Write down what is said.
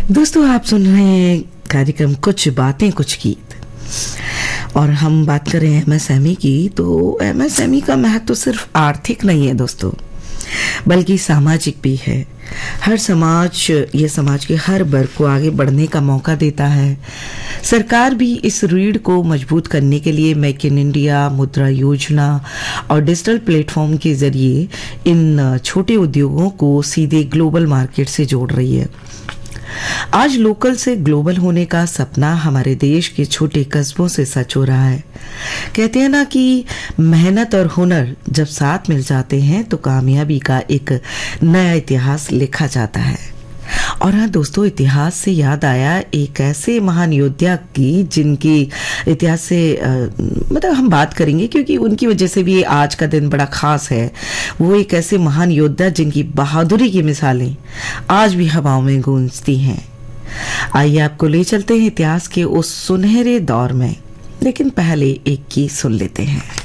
दोस्तों, आप सुन रहे हैं कार्यक्रम कुछ बातें कुछ गीत और हम बात कर रहे हैं एमएसएमई की। तो एमएसएमई का महत्व तो सिर्फ आर्थिक नहीं है दोस्तों, बल्कि सामाजिक भी है। हर समाज, ये समाज के हर वर्ग को आगे बढ़ने का मौका देता है। सरकार भी इस रीढ़ को मजबूत करने के लिए मेक इन इंडिया, मुद्रा योजना और डिजिटल प्लेटफॉर्म के जरिए इन छोटे उद्योगों को सीधे ग्लोबल मार्केट से जोड़ रही है। आज लोकल से ग्लोबल होने का सपना हमारे देश के छोटे कस्बों से सच हो रहा है। कहते हैं ना कि मेहनत और हुनर जब साथ मिल जाते हैं तो कामयाबी का एक नया इतिहास लिखा जाता है। और हाँ दोस्तों, इतिहास से याद आया एक ऐसे महान योद्धा की जिनकी इतिहास से मतलब हम बात करेंगे, क्योंकि उनकी वजह से भी आज का दिन बड़ा खास है। वो एक ऐसे महान योद्धा जिनकी बहादुरी की मिसालें आज भी हवाओं में गूंजती हैं। आइए आपको ले चलते हैं इतिहास के उस सुनहरे दौर में, लेकिन पहले एक गीत सुन लेते हैं।